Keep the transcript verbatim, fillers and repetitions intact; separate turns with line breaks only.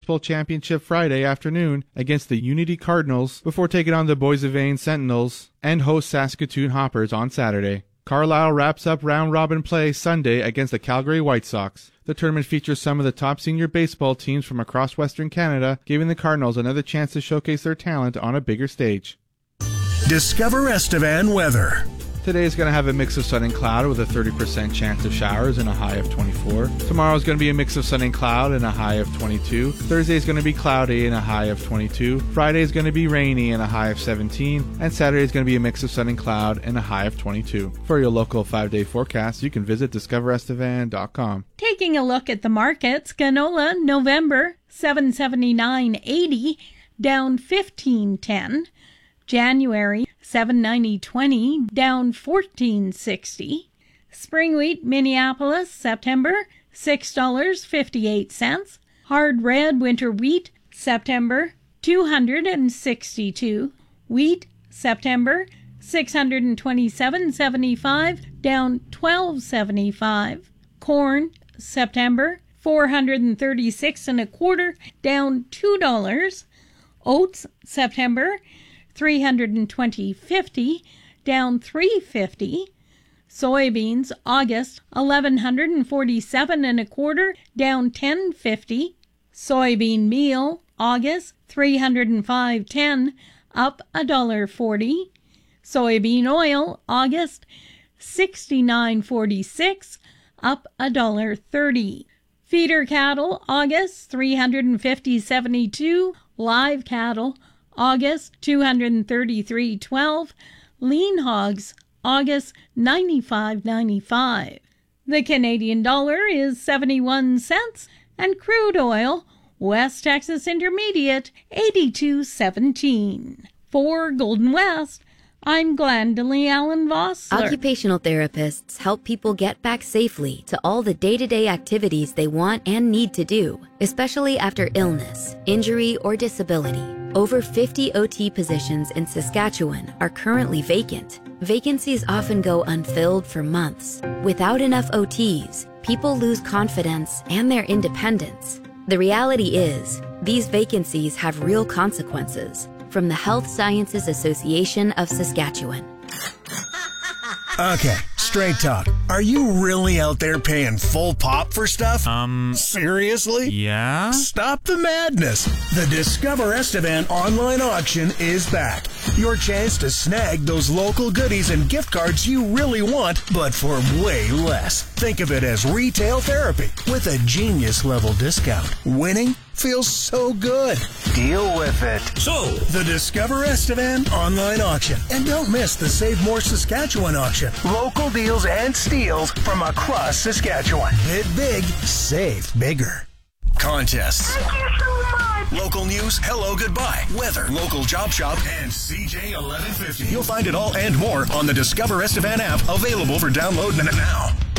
Baseball Championship Friday afternoon against the Unity Cardinals before taking on the Boissevain Sentinels and host Saskatoon Hoppers on Saturday. Carlisle wraps up round-robin play Sunday against the Calgary White Sox. The tournament features some of the top senior baseball teams from across Western Canada, giving the Cardinals another chance to showcase their talent on a bigger stage.
Discover Estevan weather.
Today is going to have a mix of sun and cloud with a thirty percent chance of showers and a high of twenty-four. Tomorrow is going to be a mix of sun and cloud and a high of twenty-two. Thursday is going to be cloudy and a high of twenty-two. Friday is going to be rainy and a high of seventeen. And Saturday is going to be a mix of sun and cloud and a high of twenty-two. For your local five-day forecast, you can visit discover estevan dot com.
Taking a look at the markets, canola November seven seventy-nine eighty, down fifteen ten. January seven ninety twenty, down fourteen sixty. Spring wheat Minneapolis September six dollars and fifty-eight cents. Hard red winter wheat September two hundred sixty-two. Wheat September six hundred twenty-seven seventy-five, down twelve seventy-five. Corn September four hundred thirty-six and a quarter, down two dollars. Oats September three hundred twenty fifty, down three fifty. Soybeans August eleven forty-seven and a quarter, down ten fifty. Soybean meal August three hundred five ten, up a dollar forty. Soybean oil August sixty-nine forty-six, up a dollar thirty. Feeder cattle August three hundred fifty seventy-two. Live cattle August two hundred thirty-three twelve. Lean hogs August ninety-five ninety-five. The Canadian dollar is seventy-one cents, and crude oil West Texas Intermediate eighty-two seventeen. For Golden West, I'm Glendalee Allen Vossler.
Occupational therapists help people get back safely to all the day-to-day activities they want and need to do, especially after illness, injury, or disability. Over fifty O T positions in Saskatchewan are currently vacant. Vacancies often go unfilled for months. Without enough O Ts, people lose confidence and their independence. The reality is, these vacancies have real consequences. From the Health Sciences Association of Saskatchewan.
Okay, straight talk. Are you really out there paying full pop for stuff?
Um...
Seriously?
Yeah?
Stop the madness. The Discover Estevan online auction is back. Your chance to snag those local goodies and gift cards you really want, but for way less. Think of it as retail therapy with a genius-level discount. Winning feels so good. Deal with it. So, the Discover Estevan online auction. And don't miss the Save More Saskatchewan auction. Local deals and steals from across Saskatchewan. Bid big, save bigger. Contests.
Thank you so much.
Local news, hello, goodbye, weather, local job shop, and C J eleven fifty. You'll find it all and more on the Discover Estevan app, available for download now.